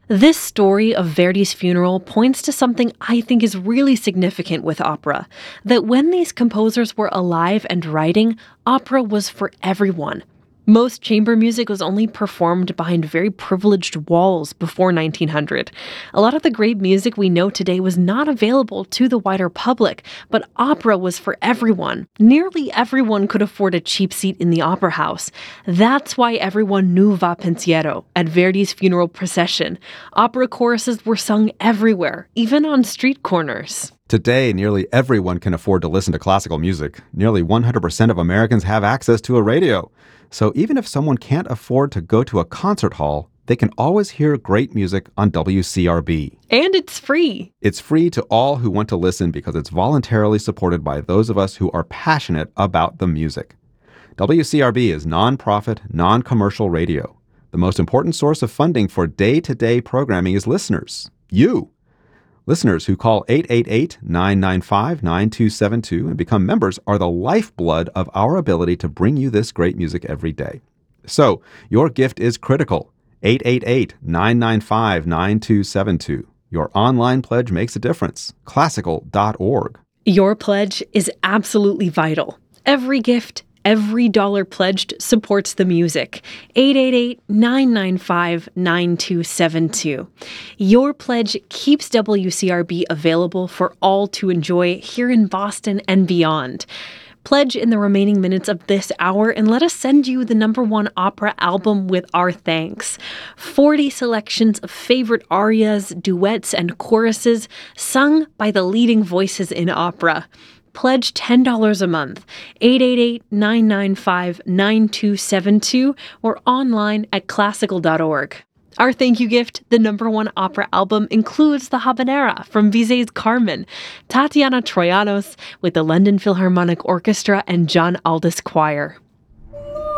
This story of Verdi's funeral points to something I think is really significant with opera, that when these composers were alive and writing, opera was for everyone. Most chamber music was only performed behind very privileged walls before 1900. A lot of the great music we know today was not available to the wider public, but opera was for everyone. Nearly everyone could afford a cheap seat in the opera house. That's why everyone knew Va Pensiero at Verdi's funeral procession. Opera choruses were sung everywhere, even on street corners. Today, nearly everyone can afford to listen to classical music. Nearly 100% of Americans have access to a radio. So even if someone can't afford to go to a concert hall, they can always hear great music on WCRB. And it's free. It's free to all who want to listen because it's voluntarily supported by those of us who are passionate about the music. WCRB is nonprofit, non-commercial radio. The most important source of funding for day-to-day programming is listeners. You. Listeners who call 888-995-9272 and become members are the lifeblood of our ability to bring you this great music every day. So, your gift is critical. 888-995-9272. Your online pledge makes a difference. Classical.org. Your pledge is absolutely vital. Every gift, every dollar pledged supports the music. 888-995-9272. Your pledge keeps WCRB available for all to enjoy here in Boston and beyond. Pledge in the remaining minutes of this hour and let us send you the #1 opera album with our thanks. 40 selections of favorite arias, duets, and choruses sung by the leading voices in opera. Pledge $10 a month, 888-995-9272, or online at classical.org. Our thank you gift, the #1 opera album, includes the Habanera from Bizet's Carmen, Tatiana Troyanos with the London Philharmonic Orchestra and John Aldous Choir.